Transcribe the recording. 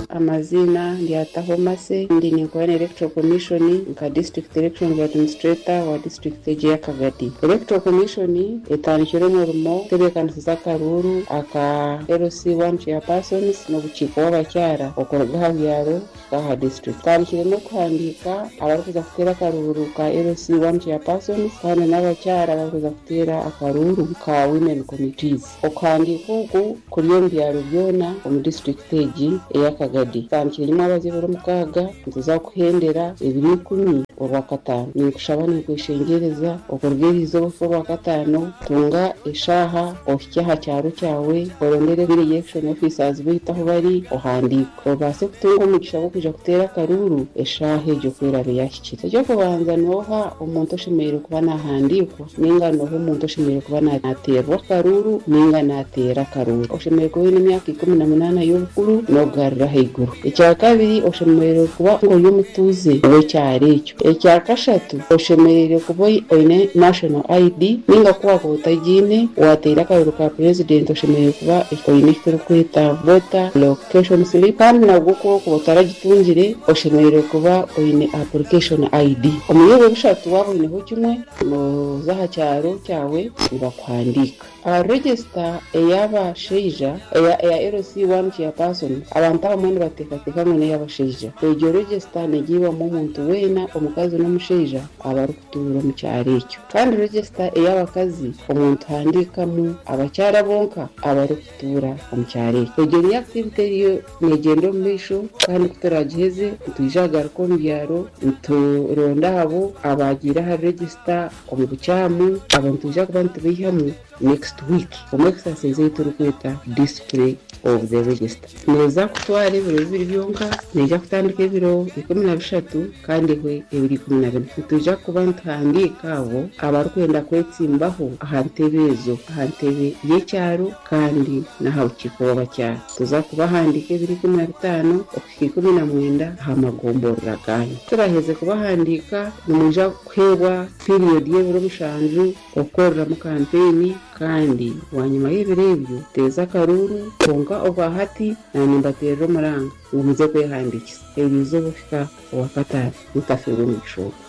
amazina ndiyataho mase ndi ninkora electoral commission nka district election administrator wa district ya Kagadi. Electoral commission etandikira umurimo tebekanisiza akaruru aka LC1 chairpersons no buchiko w'abakyara okorwa habyaro ka district. Tandikira no kwandika abakuza kutera akaruru ka LC1 chairpersons kandi n'abakyara bakuza kutera akaruru ka women committees. Okwandika uku kuriyo byaro byona mu district ya Kagadi. Tandikira abazibu mukaga nziza kuhendera 2010 orwakatano ni kushabana kwishengereza okurwirizo bw'orwakatano tunga eshaha okyaha cyaro cyawe orondere biri election officers bitaho bari ohandiko base kutunga umugisha wo kuja kutera karuru eshahe jo kwera byashikira cyo kubanza noha umuntu oshimere kuba nahandikwa ninga noho umuntu oshimere kuba naterwa karuru ninga natera karuru oshimere kuba n'imyaka 18 y'ubukuru no garra higuru. Icya kabiri oshimere kuba ngo y'umutuze we cyari icyo. Icya kashatu oshimere kuba oine national ID ninga kuba kutagine watera karuru ka president oshimere kuba oine kwita voter location slip kandi nabwo ko butaragitungire oshimere kuba oine application ID. Umuyebe bishatu wabone ho kimwe no zaha cyaro cyawe nibakwandika register eyaba sheija ya LC1 chairperson abantu abamwe batekateka ngo yabasheija ejo register negiwa mu muntu wena omukazi n'omusheija abarukutura mu cyaricyo kandi register eyabakazi omuntu handikamu abacyara bonka abarukutura mu cyaricyo ejo ni activity yo negendo mbisho kandi kutaragiheze tujaga ko mbyaro turonda abo abagira ha register omubucyamu abantu tujaga bantu bihamu next week exercise y'iturukwita display of the register neza kutware buri byonka neja kutandika ibiro 13 kandi hwe 2014 tuja kuba ntandika abo abarukwenda kwetsimbaho ahantebezo ahantebe yecyaro kandi naho kikoba cya tuza kuba handike 2015 okiki19 hamagomborra kandi turaheze kuba handika numuja kwewa period y'ebiro bishanju okorra mu campaign kandi wanyuma y'ebirebyo teza karuru konga obahati na nimbatero muranga umuze kwehandikisa ebizo bufika wakatari mutafiro mu gishobo.